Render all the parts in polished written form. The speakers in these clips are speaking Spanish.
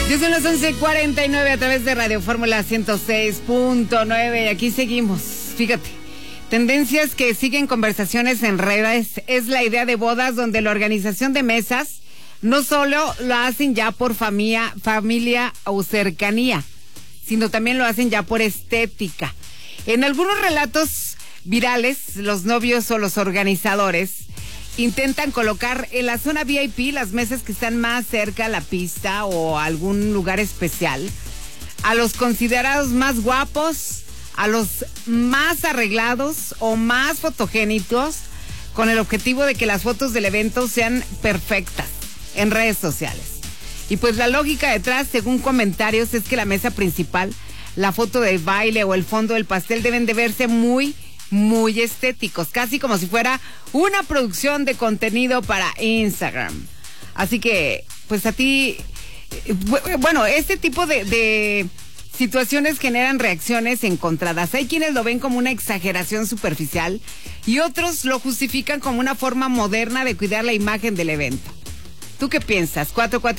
Ya son las 11:49 a través de Radio Fórmula 106.9 y aquí seguimos. Fíjate, tendencias que siguen conversaciones en redes es la idea de bodas donde la organización de mesas no solo lo hacen ya por familia o cercanía, sino también lo hacen ya por estética. En algunos relatos virales, los novios o los organizadores intentan colocar en la zona VIP las mesas que están más cerca a la pista o a algún lugar especial, a los considerados más guapos, a los más arreglados o más fotogénicos, con el objetivo de que las fotos del evento sean perfectas en redes sociales. Y pues la lógica detrás, según comentarios, es que la mesa principal, la foto del baile o el fondo del pastel deben de verse muy estéticos, casi como si fuera una producción de contenido para Instagram. Así que, pues a ti, bueno, este tipo de situaciones generan reacciones encontradas. Hay quienes lo ven como una exageración superficial y otros lo justifican como una forma moderna de cuidar la imagen del evento. ¿Tú qué piensas?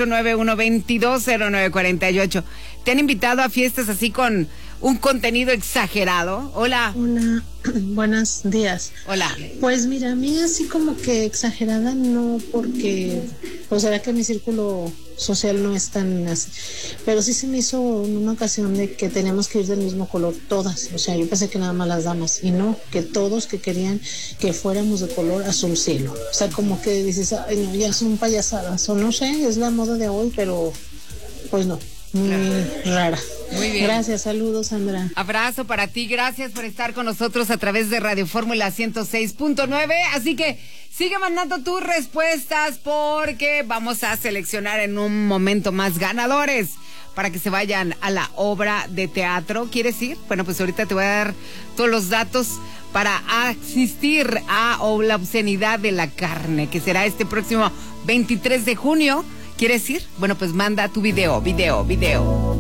449-122-0948. ¿Te han invitado a fiestas así con un contenido exagerado? Hola. Hola, buenos días. Hola. Pues mira, a mí así como que exagerada no, porque pues será que mi círculo social no es tan así, pero sí se me hizo en una ocasión de que teníamos que ir del mismo color todas, o sea, yo pensé que nada más las damas, y no, que todos que querían que fuéramos de color azul cielo, o sea, como que dices, ay no, ya son payasadas, o no sé, es la moda de hoy, pero pues no. Muy rara. Muy bien. Gracias, saludos, Sandra. Abrazo para ti, gracias por estar con nosotros a través de Radio Fórmula 106.9. Así que sigue mandando tus respuestas porque vamos a seleccionar en un momento más ganadores para que se vayan a la obra de teatro. ¿Quieres ir? Bueno, pues ahorita te voy a dar todos los datos para asistir a La obscenidad de la carne, que será este próximo 23 de junio. ¿Quieres ir? Bueno, pues manda tu video.